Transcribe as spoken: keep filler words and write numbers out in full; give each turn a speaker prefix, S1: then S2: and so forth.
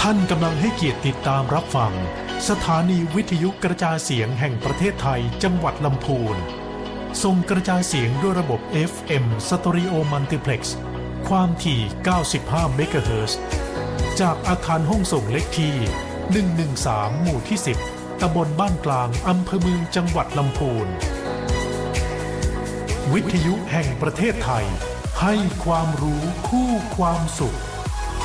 S1: ท่านกำลังให้เกียรติติดตามรับฟังสถานีวิทยุกระจายเสียงแห่งประเทศไทยจังหวัดลำพูนส่งกระจายเสียงด้วยระบบ เอฟ เอ็ม Stereo Multiplex ความถี่ เก้าสิบห้า เมกะเฮิรตซ์ จากอาคารห้องส่งเล็กที่ หนึ่งหนึ่งสาม หมู่ที่ สิบ ตำบลบ้านกลางอำเภอเมืองจังหวัดลำพูนวิทยุแห่งประเทศไทยให้ความรู้คู่ความสุข